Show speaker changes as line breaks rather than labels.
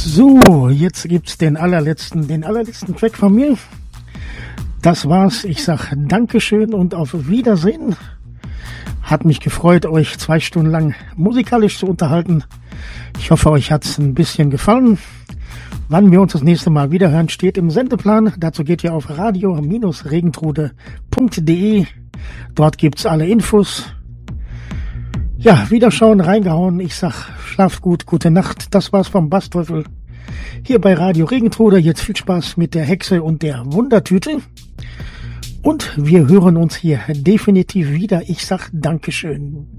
So, jetzt gibt's den allerletzten Track von mir. Das war's. Ich sag Dankeschön und auf Wiedersehen. Hat mich gefreut, euch 2 Stunden lang musikalisch zu unterhalten. Ich hoffe, euch hat's ein bisschen gefallen. Wann wir uns das nächste Mal wiederhören, steht im Sendeplan. Dazu geht ihr auf radio-regentrude.de. Dort gibt's alle Infos. Ja, Wiederschauen, reingehauen. Ich sag, schlaft gut, gute Nacht. Das war's vom Bassteufel. Hier bei Radio Regentrude. Jetzt viel Spaß mit der Hexe und der Wundertüte. Und wir hören uns hier definitiv wieder. Ich sag Dankeschön.